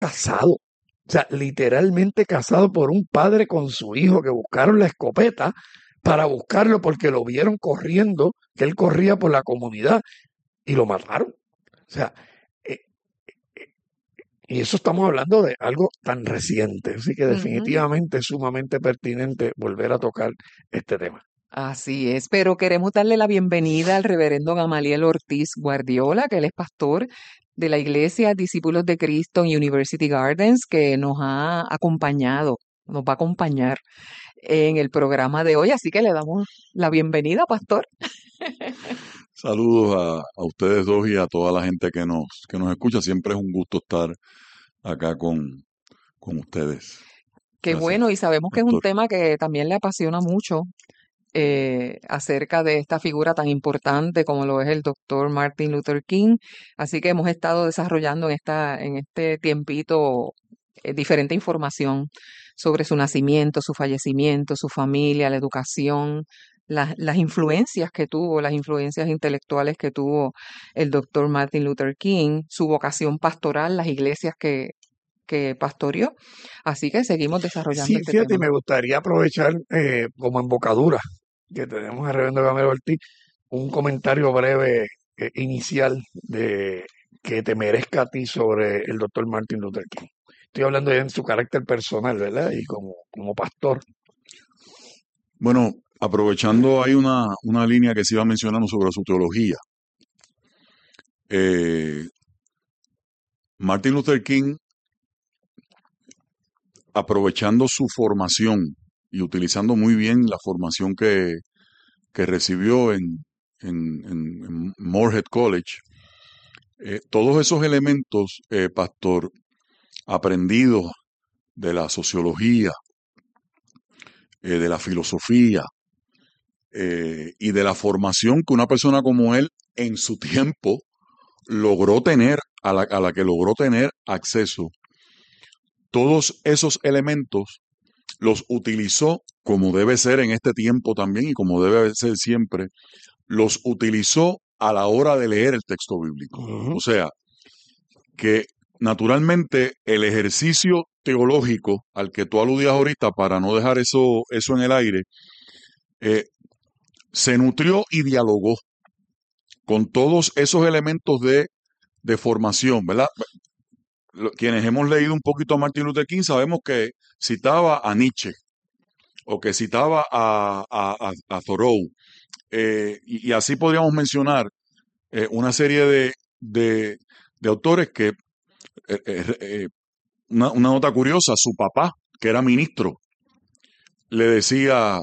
casado. O sea, literalmente casado por un padre con su hijo que buscaron la escopeta para buscarlo porque lo vieron corriendo, que él corría por la comunidad y lo mataron. O sea, eh, y eso estamos hablando de algo tan reciente, así que Ujú. definitivamente es sumamente pertinente volver a tocar este tema. Así es, pero queremos darle la bienvenida al reverendo Gamaliel Ortiz Guardiola, que él es pastor de la Iglesia Discípulos de Cristo en University Gardens, que nos ha acompañado, nos va a acompañar en el programa de hoy, así que le damos la bienvenida, pastor. Saludos a ustedes dos y a toda la gente que nos escucha. Siempre es un gusto estar acá con ustedes. Qué Gracias, bueno, y sabemos que es un pastor. tema que también le apasiona mucho acerca de esta figura tan importante como lo es el doctor Martin Luther King. Así que hemos estado desarrollando en este tiempito diferente información sobre su nacimiento, su fallecimiento, su familia, la educación, las influencias que tuvo, las influencias intelectuales que tuvo el doctor Martin Luther King, su vocación pastoral, las iglesias que pastoreó. Así que seguimos desarrollando Sí, este fíjate, y tema. me gustaría aprovechar como embocadura que tenemos a Reverendo Gamero Ortiz, un comentario breve inicial de que te merezca a ti sobre el doctor Martin Luther King. Estoy hablando ya en su carácter personal, ¿verdad? Y como pastor. Bueno, aprovechando, hay una línea que se iba mencionando sobre su teología. Eh, Martin Luther King, aprovechando su formación y utilizando muy bien la formación que recibió en Morehead College, todos esos elementos, pastor, aprendidos de la sociología, de la filosofía y de la formación que una persona como él en su tiempo logró tener, a la que logró tener acceso, todos esos elementos los utilizó como debe ser en este tiempo también y como debe ser siempre, los utilizó a la hora de leer el texto bíblico. Ujú. O sea, que naturalmente el ejercicio teológico al que tú aludías ahorita, para no dejar eso en el aire, eh, se nutrió y dialogó con todos esos elementos de formación, ¿verdad? Quienes hemos leído un poquito a Martin Luther King sabemos que citaba a Nietzsche o que citaba a Thoreau, y así podríamos mencionar una serie de, de autores que, una nota curiosa, su papá, que era ministro, le decía,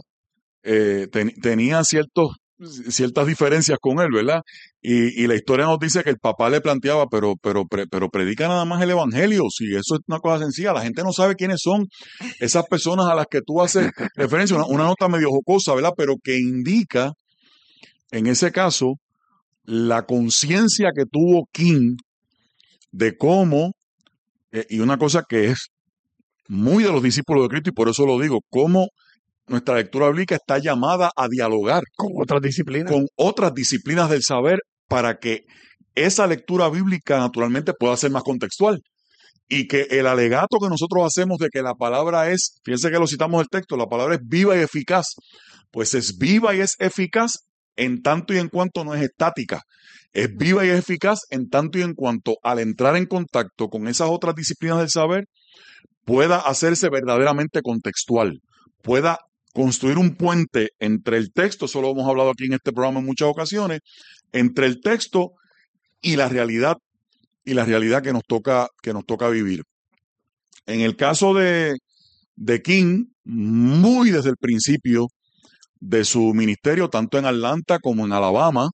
tenía ciertas diferencias con él, ¿verdad? Y la historia nos dice que el papá le planteaba, pero predica nada más el evangelio, si eso es una cosa sencilla, la gente no sabe quiénes son esas personas a las que tú haces referencia, una nota medio jocosa, ¿verdad? Pero que indica, en ese caso, la conciencia que tuvo King de cómo, y una cosa que es muy de los discípulos de Cristo, y por eso lo digo, cómo nuestra lectura bíblica está llamada a dialogar Con otras disciplinas. con otras disciplinas del saber para que esa lectura bíblica naturalmente pueda ser más contextual. Y que el alegato que nosotros hacemos de que la palabra es, fíjense que lo citamos del texto, la palabra es viva y eficaz, pues es viva y es eficaz en tanto y en cuanto no es estática. Es viva y es eficaz en tanto y en cuanto al entrar en contacto con esas otras disciplinas del saber pueda hacerse verdaderamente contextual, pueda construir un puente entre el texto, eso lo hemos hablado aquí en este programa en muchas ocasiones, entre el texto y la realidad que nos toca vivir. En el caso de King, muy desde el principio de su ministerio, tanto en Atlanta como en Alabama,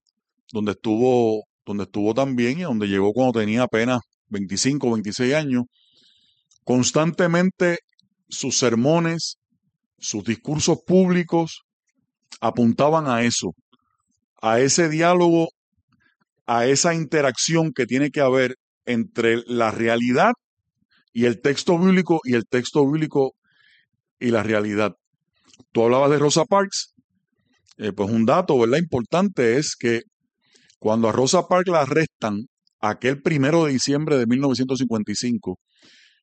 donde estuvo también y donde llegó cuando tenía apenas 25 o 26 años, constantemente sus sermones, sus discursos públicos apuntaban a eso, a ese diálogo, a esa interacción que tiene que haber entre la realidad y el texto bíblico y el texto bíblico y la realidad. Tú hablabas de Rosa Parks, pues un dato, ¿verdad? Importante es que cuando a Rosa Parks la arrestan aquel 1 de diciembre de 1955,